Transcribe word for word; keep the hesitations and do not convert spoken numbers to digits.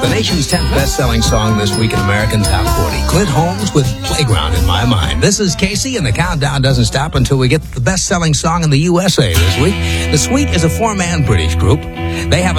The nation's tenth best-selling song this week in American Top forty. Clint Holmes with Playground in My Mind. This is Casey, and the countdown doesn't stop until we get the best-selling song in the U S A this week. The Sweet is a four-man British group. They have a